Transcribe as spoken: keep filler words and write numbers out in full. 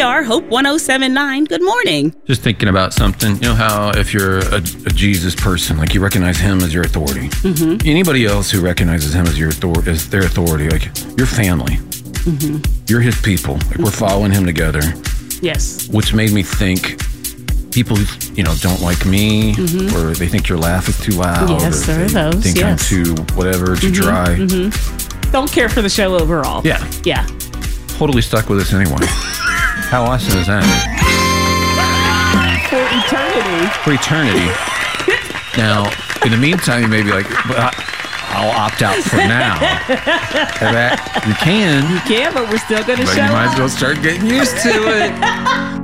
we are, Hope one oh seven point nine. Good morning. Just thinking about something. You know how if you're a, a Jesus person, like you recognize him as your authority. Mm-hmm. Anybody else who recognizes him as your author- as their authority, like your family, mm-hmm. you're his people. Like mm-hmm. we're following him together. Yes. Which made me think people, you know, don't like me, mm-hmm. or they think your laugh is too loud. Yes, or there are they those. Think yes. I'm too whatever, too mm-hmm. dry. Mm-hmm. Don't care for the show overall. Yeah. Yeah. Totally stuck with us anyway. How awesome is that? For eternity. For eternity. Now, in the meantime, you may be like, but I, I'll opt out for now. That, you can. You can, but we're still going to But show you might up. as well start getting used to it.